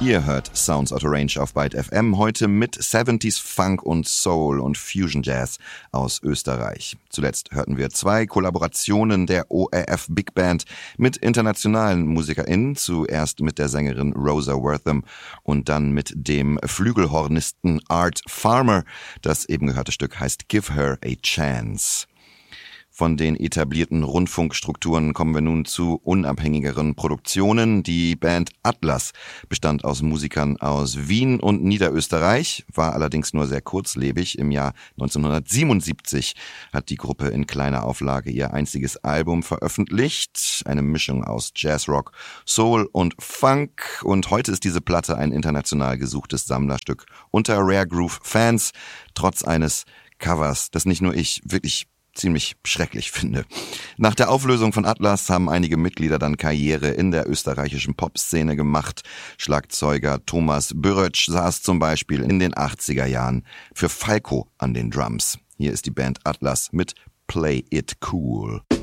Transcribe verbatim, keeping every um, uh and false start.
Ihr hört Sounds Out of Range auf Byte F M, heute mit siebziger Funk und Soul und Fusion Jazz aus Österreich. Zuletzt hörten wir zwei Kollaborationen der O R F Big Band mit internationalen MusikerInnen, zuerst mit der Sängerin Rosa Wortham und dann mit dem Flügelhornisten Art Farmer. Das eben gehörte Stück heißt Give Her a Chance. Von den etablierten Rundfunkstrukturen kommen wir nun zu unabhängigeren Produktionen. Die Band Atlas bestand aus Musikern aus Wien und Niederösterreich, war allerdings nur sehr kurzlebig. Im Jahr neunzehnhundertsiebenundsiebzig hat die Gruppe in kleiner Auflage ihr einziges Album veröffentlicht. Eine Mischung aus Jazzrock, Soul und Funk. Und heute ist diese Platte ein international gesuchtes Sammlerstück unter Rare Groove Fans, trotz eines Covers, das nicht nur ich wirklich ziemlich schrecklich finde. Nach der Auflösung von Atlas haben einige Mitglieder dann Karriere in der österreichischen Popszene gemacht. Schlagzeuger Thomas Bürötsch saß zum Beispiel in den achtziger Jahren für Falco an den Drums. Hier ist die Band Atlas mit Play It Cool.